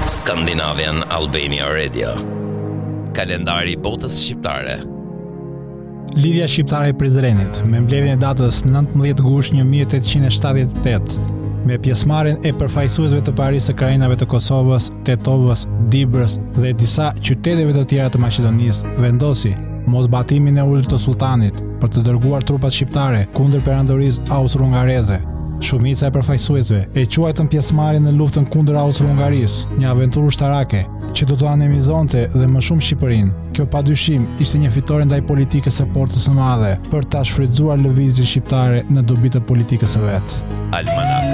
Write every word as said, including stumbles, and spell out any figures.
Scandinavian Albania Radio. Kalendari i botës shqiptare. Lidhja shqiptare e Prizrenit, me mbledhjen e datës nëntëmbëdhjetë gusht një mijë e tetëqind e shtatëdhjetë e tetë, me pjesëmarrjen e përfaqësuesve të Parisë së Krajinave të Kosovës, Tetovës, Dibrës dhe disa qyteteve të tjera të Maqedonisë, vendosi mosbatimin e ulët të sultanit për të dërguar trupat shqiptare kundër perandorisë austro-hungareze. Shumica e përfaqësuesve e quajtën pjesëmarrjen në luftën kundër Austro-Hungarisë, një aventurë ushtarake që do të anemizonte dhe më shumë Shqipërinë. Kjo padyshim ishte një fitore ndaj politikës së Portës së Madhe për ta shfrytzuar lëvizjen shqiptare në dobi të politikës së vet. Almanak.